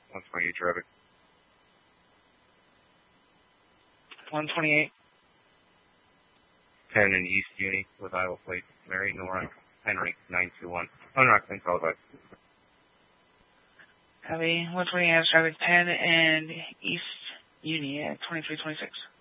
128 traffic. 128. 10 in East Uni with Iowa plate. Mary Nora Henry 921. Unrock 10 followed by. Copy. 128 has traffic 10 and East Uni at 2326.